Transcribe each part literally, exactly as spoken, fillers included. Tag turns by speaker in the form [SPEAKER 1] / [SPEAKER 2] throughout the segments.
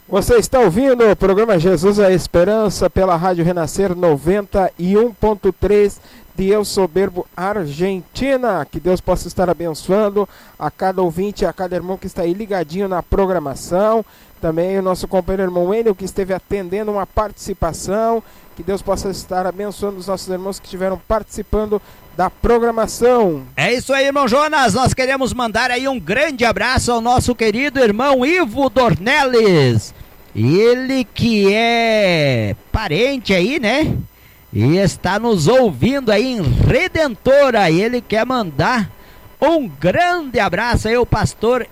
[SPEAKER 1] Você está ouvindo o programa Jesus a Esperança pela Rádio Renascer noventa e um ponto três de El Soberbo, Argentina. Que Deus possa estar abençoando a cada ouvinte, a cada irmão que está aí ligadinho na programação. Também o nosso companheiro irmão Enio, que esteve atendendo uma participação. Que Deus possa estar abençoando os nossos irmãos que estiveram participando da programação.
[SPEAKER 2] É isso aí, irmão Jonas. Nós queremos mandar aí um grande abraço ao nosso querido irmão Ivo Dornelles. Ele que é parente aí, né? E está nos ouvindo aí em Redentora. E ele quer mandar um grande abraço aí ao pastor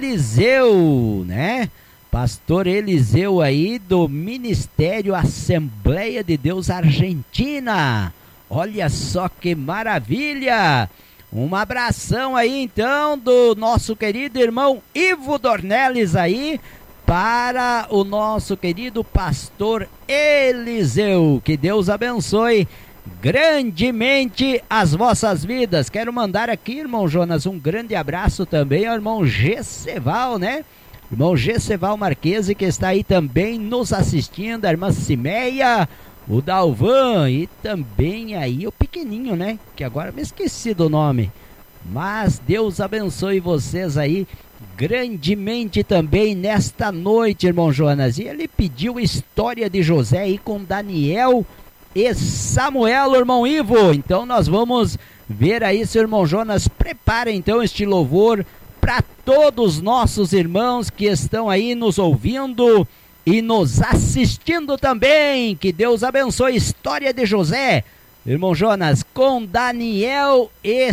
[SPEAKER 2] Eliseu, né? Pastor Eliseu aí do Ministério Assembleia de Deus Argentina. Olha só que maravilha! Um abração aí então do nosso querido irmão Ivo Dornelles aí para o nosso querido pastor Eliseu. Que Deus abençoe grandemente as vossas vidas. Quero mandar aqui, irmão Jonas, um grande abraço também ao irmão Gesseval, né? Irmão Gesseval Marquese, que está aí também nos assistindo, a irmã Cimeia, o Dalvan e também aí o pequenininho, né? Que agora me esqueci do nome. Mas Deus abençoe vocês aí grandemente também nesta noite, irmão Jonas. E ele pediu história de José aí com Daniel e Samuel, irmão Ivo. Então nós vamos ver aí se o irmão Jonas prepara então este louvor para todos os nossos irmãos que estão aí nos ouvindo e nos assistindo também. Que Deus abençoe a história de José, irmão Jonas, com Daniel e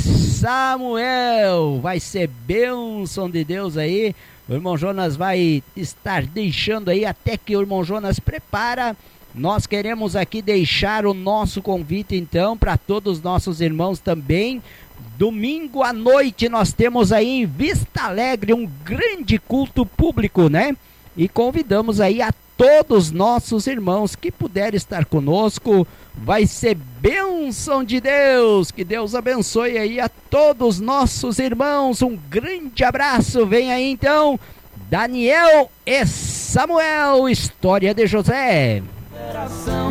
[SPEAKER 2] Samuel. Vai ser bênção de Deus aí. O irmão Jonas vai estar deixando aí até que o irmão Jonas prepara. Nós queremos aqui deixar o nosso convite então para todos os nossos irmãos também. Domingo à noite nós temos aí em Vista Alegre um grande culto público, né? E convidamos aí a todos nossos irmãos que puderem estar conosco. Vai ser bênção de Deus. Que Deus abençoe aí a todos nossos irmãos. Um grande abraço. Vem aí então Daniel e Samuel, história de José.